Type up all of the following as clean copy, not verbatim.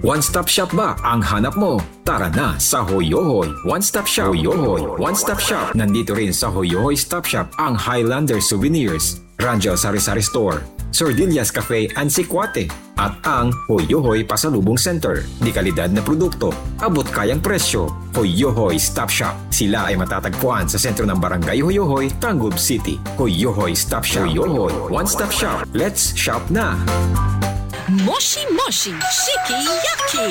One-stop shop ba ang hanap mo? Tara na sa Hoyohoy One-Stop Shop. Hoyohoy One-Stop Shop. Nandito rin sa Hoyohoy Stop Shop ang Highlander Souvenirs, Rangel Sari-Sari Store, Sordillas Cafe and Sikwate, at ang Hoyohoy Pasalubong Center. Di kalidad na produkto, abot kayang presyo. Hoyohoy Stop Shop. Sila ay matatagpuan sa sentro ng Barangay Hoyohoy, Tangub City. Hoyohoy Stop Shop. Hoyohoy One-Stop Shop. Let's shop na! Moshi Moshi Shiki Yaki.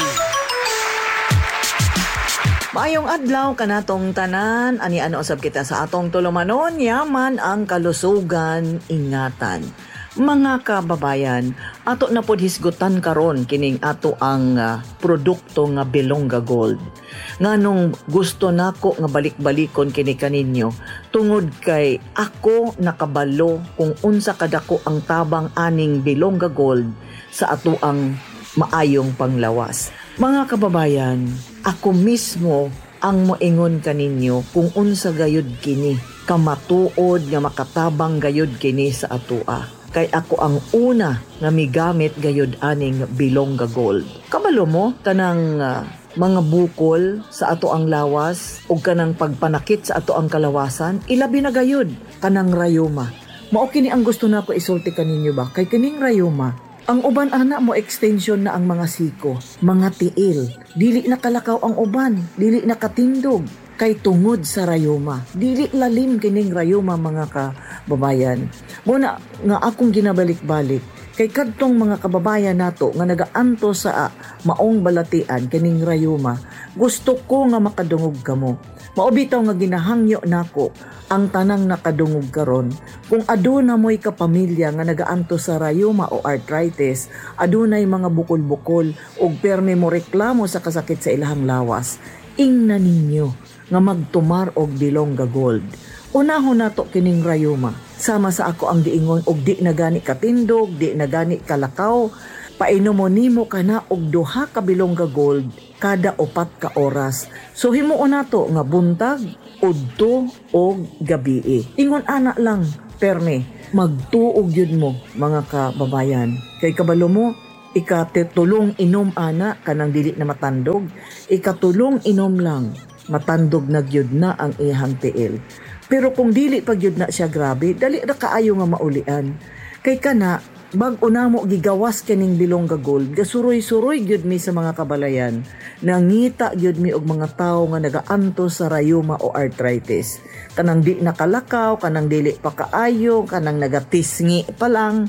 Maayong adlaw kanatong tanan, ani ano usab kita sa atong tulumanon, yaman ang kalusugan, ingatan. Mga kababayan, ato na pod hisgutan karon kining ato ang produkto nga Bilonga Gold. Nganong gusto nako nga balik-balikon kini kaninyo tungod kay ako nakabalo kung unsa kadako ang tabang aning Bilonga Gold sa ato ang maayong panglawas. Mga kababayan, ako mismo ang moingon kaninyo kung unsa gayud kini kamatuod nga makatabang gayud kini sa atoa. Kay ako ang una nga migamit gayud aning Bilonga Gold. Kabalo mo tanang mga bukol sa ato ang lawas ug kanang pagpanakit sa ato ang kalawasan, ilabi na gayud kanang rayuma. Mao kini ang gusto nako isulti kaninyo ba kay kining rayuma. Ang uban ana mo extension na ang mga siko, mga tiil. Dili na kalakaw ang uban, dili na katindog kay tungod sa rayuma. Dili lalim kining rayuma mga kababayan. Muna nga akong ginabalik-balik kay kadtong mga kababayan nato nga nagaanto sa maong balatian kining rayuma. Gusto ko nga makadungog kamo. Maobitaw nga ginahangyo nako ang tanang nakadungog karon. Kung aduna mo'y kapamilya nga nagaanto sa rayuma o arthritis, adunay mga bukol-bukol ug perme mo reklamo sa kasakit sa ilahang lawas, ingna ninyo nga magtumar og Bilonga Gold. Unahon nato kining rayuma. Sama sa ako ang giingon og di na gani katindog, di na gani kalakaw. Painom mo nimo kana og 2 ka Bilonga Gold kada 4 ka oras. So himuon nato nga buntag, udto og gabii. Ingon ana lang, perme, magtuog yun mo mga kababayan. Kay kabalo mo, ikatulong inom ana kanang dili na matandog, ikatulong inom lang, matandog na gyud na ang ihang tiil. Pero kung dili pag yun na siya grabe, dali ra kaayo nga maulian. Kay kana, bag-o na mo gigawas kining Bilonga Gold, gasuroy-suroy gyud mi sa mga kabalayan. Nangita gyud mi og mga tawo nga nagaanto sa rayuma o arthritis. Kanang di nakalakaw, kanang dili pa kaayo, kanang nagatisngi pa lang.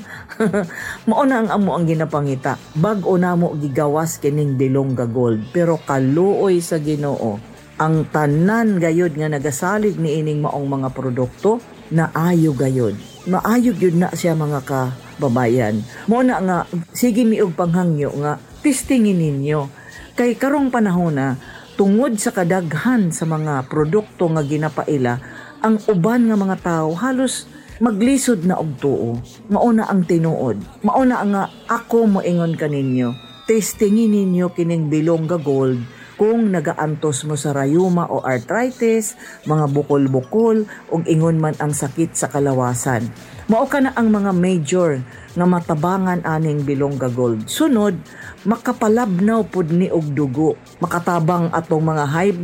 Mao na ang amo ang ginapangita. Bag-o na mo gigawas kining Bilonga Gold, pero kaluoy sa Ginoo. Ang tanan gayod nga nagasalig ni ining maong mga produkto, naayo gayod. Maayo gyud na siya mga kababayan. Mo na nga, sige miog panghangyo nga, testingin ninyo. Kay karong panahon na, tungod sa kadaghan sa mga produkto nga ginapaila, ang uban nga mga tao halos maglisod na og tuo. Mauna ang tinuod. Mauna nga ako moingon kaninyo. Testingin ninyo kining Bilonga Gold kung nagaantos mo sa rayuma o arthritis, mga bukol-bukol, ug ingon man ang sakit sa kalawasan. Mao ka na ang mga major nga matabangan aning Bilonga Gold. Sunod, makapalabnaw pud ni og dugo. Makatabang atong mga high